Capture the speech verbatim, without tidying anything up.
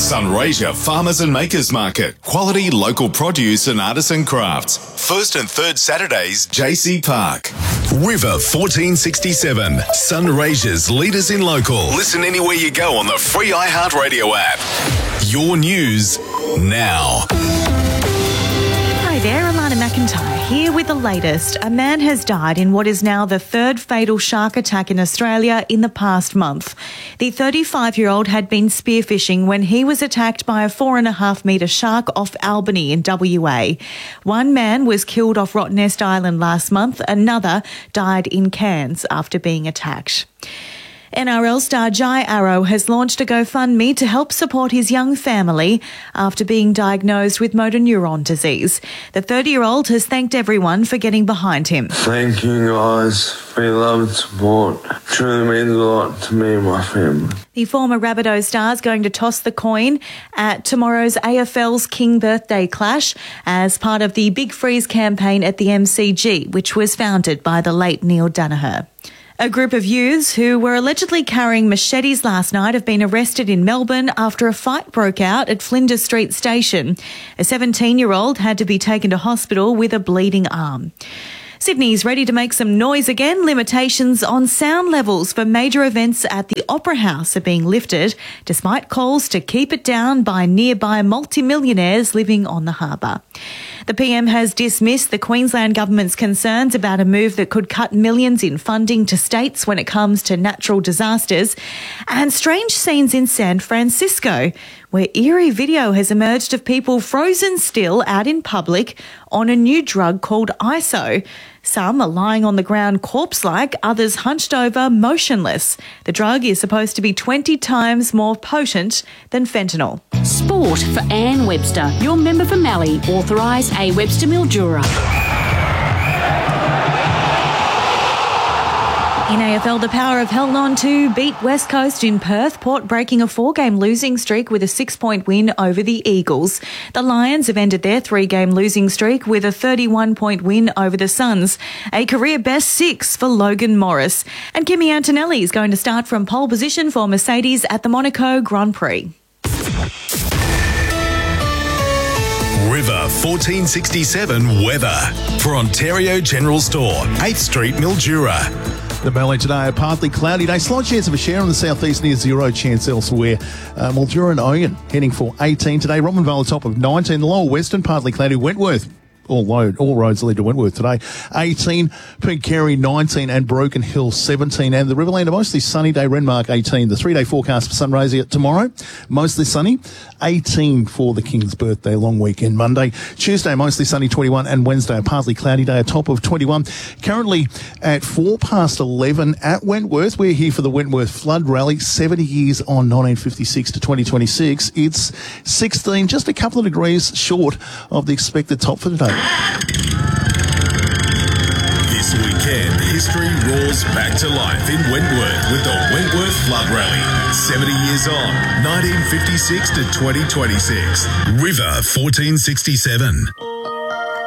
Sunraysia Farmers and Makers Market. Quality local produce and artisan crafts. First and third Saturdays, J C Park. River fourteen sixty-seven. Sunraysia's leaders in local. Listen anywhere you go on the free iHeartRadio app. Your news now. Hi there, Alana McIntyre here with the latest. A man has died in what is now the third fatal shark attack in Australia in the past month. The thirty-five-year-old had been spearfishing when he was attacked by a four and a half metre shark off Albany in W A. One man was killed off Rottnest Island last month. Another died in Cairns after being attacked. N R L star Jai Arrow has launched a GoFundMe to help support his young family after being diagnosed with motor neuron disease. The thirty-year-old has thanked everyone for getting behind him. Thank you guys for your love and support. It truly means a lot to me and my family. The former Rabbitohs star is going to toss the coin at tomorrow's A F L's King Birthday Clash as part of the Big Freeze campaign at the M C G, which was founded by the late Neil Danaher. A group of youths who were allegedly carrying machetes last night have been arrested in Melbourne after a fight broke out at Flinders Street Station. A seventeen-year-old had to be taken to hospital with a bleeding arm. Sydney's ready to make some noise again. Limitations on sound levels for major events at the Opera House are being lifted, despite calls to keep it down by nearby multimillionaires living on the harbour. The P M has dismissed the Queensland government's concerns about a move that could cut millions in funding to states when it comes to natural disasters. And strange scenes in San Francisco, where eerie video has emerged of people frozen still out in public on a new drug called I S O. Some are lying on the ground corpse-like, others hunched over, motionless. The drug is supposed to be twenty times more potent than fentanyl. Sport for Anne Webster, your member for Mallee, authorise A Webster Mildura. In A F L, the Power have held on to beat West Coast in Perth, Port breaking a four-game losing streak with a six-point win over the Eagles. The Lions have ended their three-game losing streak with a thirty-one point win over the Suns, a career-best six for Logan Morris. And Kimi Antonelli is going to start from pole position for Mercedes at the Monaco Grand Prix. River fourteen sixty-seven weather for Ontario General Store, eighth Street, Mildura. The Mallee today, a partly cloudy day. Slight chance of a shower in the southeast, near zero chance elsewhere. Uh, Mildura and Oyen heading for eighteen today. Robinvale, top of nineteen. The lower western, partly cloudy. Wentworth, all load, all roads lead to Wentworth today. eighteen, Peakcarry nineteen, and Broken Hill seventeen. And the Riverland, a mostly sunny day. Renmark eighteen. The three-day forecast for Sunraysia tomorrow, mostly sunny. eighteen for the King's birthday long weekend Monday. Tuesday, mostly sunny, twenty-one, and Wednesday, a partly cloudy day, a top of twenty-one. Currently at four past eleven at Wentworth. We're here for the Wentworth Flood Rally, seventy years on, nineteen fifty-six to twenty twenty-six. It's sixteen, just a couple of degrees short of the expected top for today. This weekend, history roars back to life in Wentworth with the Wentworth Flood Rally. seventy years on, nineteen fifty-six to twenty twenty-six. River fourteen sixty-seven.